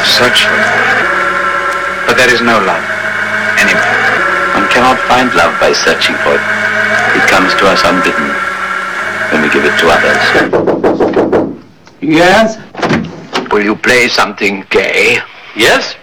I've searched for it. But there is no love anywhere. One cannot find love by searching for it. It comes to us unbidden when we give it to others. Yes? Will you play something gay? Yes?